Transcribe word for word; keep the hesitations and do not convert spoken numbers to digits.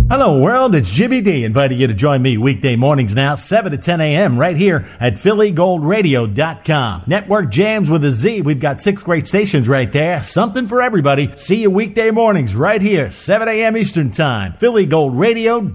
Hello world, it's Jimmy D inviting you to join me weekday mornings now, seven to ten a.m. right here at Philly Gold Radio dot com. Network jams with a Z. We've got six great stations right there. Something for everybody. See you weekday mornings right here, seven a.m. Eastern Time. Philly Gold Radio